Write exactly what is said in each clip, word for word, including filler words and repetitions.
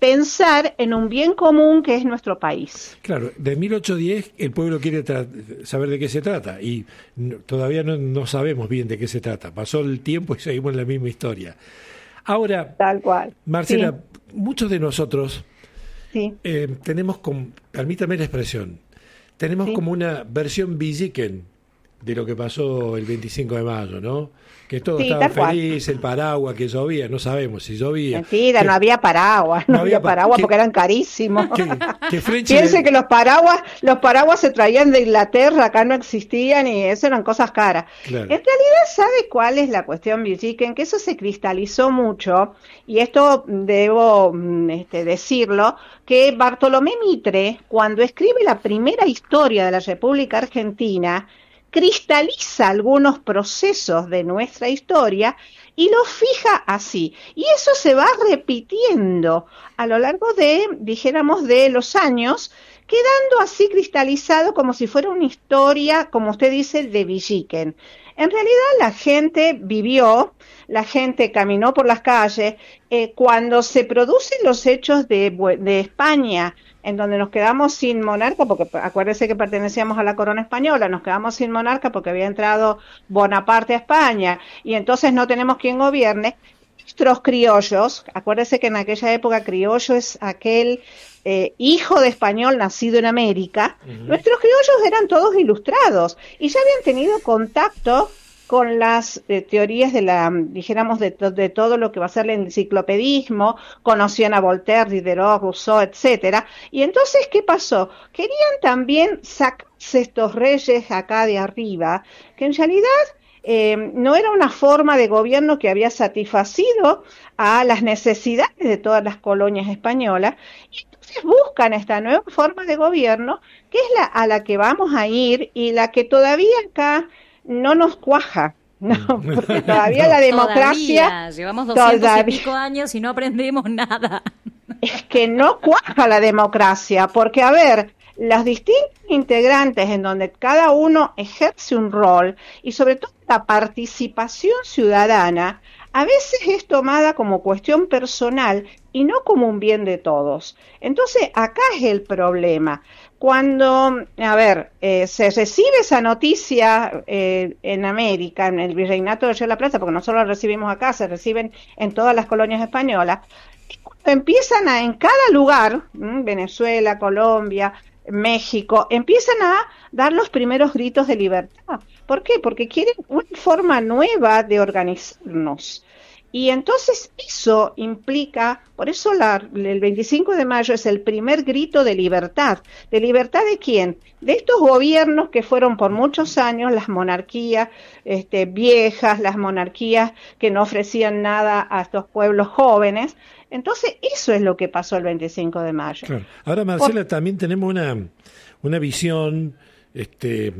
pensar en un bien común que es nuestro país. Claro, de mil ochocientos diez el pueblo quiere tra- saber de qué se trata y no, todavía no, no sabemos bien de qué se trata. Pasó el tiempo y seguimos en la misma historia. Ahora, Tal cual. Marcela, Sí. muchos de nosotros Sí. eh, tenemos, como, permítame la expresión, tenemos Sí. como una versión villiquen de lo que pasó el veinticinco de mayo, ¿no? Que todo Sí, estaba tal cual. feliz, el paraguas, que llovía, no sabemos si llovía. Mentira, que, no había paraguas, no, no había había pa- paraguas que- porque eran carísimos. que, que Frenchy Piense de- que los paraguas, los paraguas se traían de Inglaterra, acá no existían y eso eran cosas caras. Claro. En realidad, ¿sabe cuál es la cuestión, Villiquen? Que eso se cristalizó mucho, y esto debo mm, este, decirlo, que Bartolomé Mitre, cuando escribe la primera historia de la República Argentina, cristaliza algunos procesos de nuestra historia y los fija así. Y eso se va repitiendo a lo largo de, dijéramos, de los años, quedando así cristalizado como si fuera una historia, como usted dice, de Villiquen. En realidad la gente vivió, la gente caminó por las calles, eh, cuando se producen los hechos de, de España, en donde nos quedamos sin monarca, porque acuérdese que pertenecíamos a la corona española, nos quedamos sin monarca porque había entrado Bonaparte a España, y entonces no tenemos quien gobierne. Nuestros criollos, acuérdese que en aquella época criollo es aquel eh, hijo de español nacido en América, uh-huh. Nuestros criollos eran todos ilustrados y ya habían tenido contacto con las eh, teorías de la, dijéramos, de, de todo lo que va a ser el enciclopedismo, conocían a Voltaire, Diderot, Rousseau, etcétera. Y entonces, ¿qué pasó? Querían también sacarse estos reyes acá de arriba, que en realidad eh, no era una forma de gobierno que había satisfacido a las necesidades de todas las colonias españolas, y entonces buscan esta nueva forma de gobierno, que es la a la que vamos a ir y la que todavía acá no nos cuaja, no, porque todavía no. La democracia... Todavía, llevamos doscientos todavía, y pico años y no aprendemos nada. Es que no cuaja la democracia, porque a ver, los distintos integrantes en donde cada uno ejerce un rol, y sobre todo la participación ciudadana, a veces es tomada como cuestión personal y no como un bien de todos. Entonces, acá es el problema. Cuando, a ver, eh, se recibe esa noticia eh, en América, en el Virreinato de Río de la Plata, porque no solo la recibimos acá, se reciben en todas las colonias españolas, empiezan a, en cada lugar, ¿m? Venezuela, Colombia, México, empiezan a dar los primeros gritos de libertad. ¿Por qué? Porque quieren una forma nueva de organizarnos. Y entonces eso implica, por eso la, el veinticinco de mayo es el primer grito de libertad. ¿De libertad de quién? De estos gobiernos que fueron por muchos años las monarquías este, viejas, las monarquías que no ofrecían nada a estos pueblos jóvenes. Entonces eso es lo que pasó el veinticinco de mayo. Claro. Ahora, Marcela, por... también tenemos una, una visión... este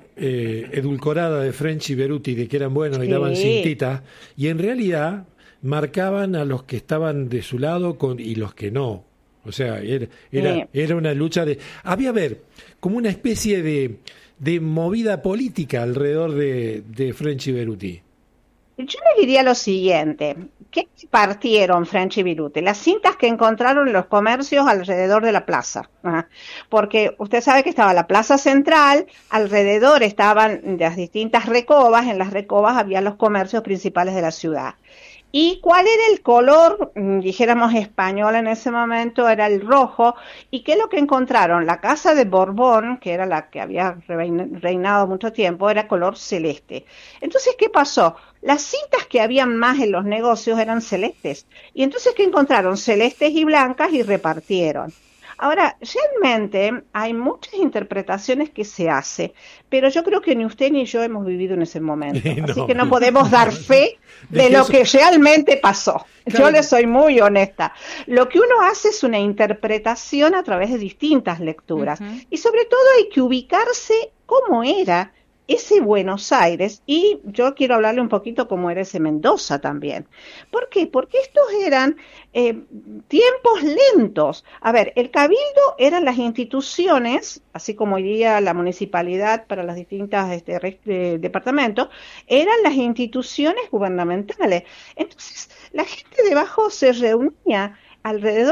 Eh, edulcorada de Frenchy y Beruti, de que eran buenos y sí. daban cintitas, y en realidad marcaban a los que estaban de su lado con, y los que no. O sea, era, era, sí. era una lucha de... Había, a ver, como una especie de, de movida política alrededor de, de Frenchy y Beruti. Yo le diría lo siguiente, ¿qué partieron Frenchy y Beruti? Las cintas que encontraron en los comercios alrededor de la plaza, ¿eh? Porque usted sabe que estaba la plaza central, alrededor estaban las distintas recobas, en las recobas había los comercios principales de la ciudad. ¿Y cuál era el color, dijéramos, español en ese momento? Era el rojo. ¿Y qué es lo que encontraron? La casa de Borbón, que era la que había reinado mucho tiempo, era color celeste. Entonces, ¿qué pasó? Las cintas que habían más en los negocios eran celestes. Y entonces, ¿qué encontraron? Celestes y blancas y repartieron. Ahora, realmente hay muchas interpretaciones que se hace, pero yo creo que ni usted ni yo hemos vivido en ese momento. No. Así que no podemos dar fe de, de lo eso... que realmente pasó. Claro. Yo le soy muy honesta. Lo que uno hace es una interpretación a través de distintas lecturas. Uh-huh. Y sobre todo hay que ubicarse cómo era ese Buenos Aires, y yo quiero hablarle un poquito cómo era ese Mendoza también. ¿Por qué? Porque estos eran eh, tiempos lentos. A ver, el cabildo eran las instituciones, así como hoy día la municipalidad para las distintas este, eh, departamentos, eran las instituciones gubernamentales. Entonces, la gente debajo se reunía alrededor